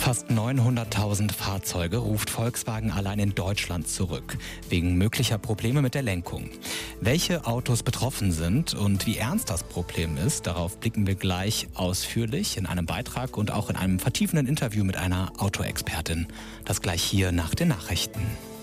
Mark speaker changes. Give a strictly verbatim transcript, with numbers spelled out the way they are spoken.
Speaker 1: Fast neunhunderttausend Fahrzeuge ruft Volkswagen allein in Deutschland zurück, wegen möglicher Probleme mit der Lenkung. Welche Autos betroffen sind und wie ernst das Problem ist, darauf blicken wir gleich ausführlich in einem Beitrag und auch in einem vertiefenden Interview mit einer Autoexpertin. Das gleich hier nach den Nachrichten.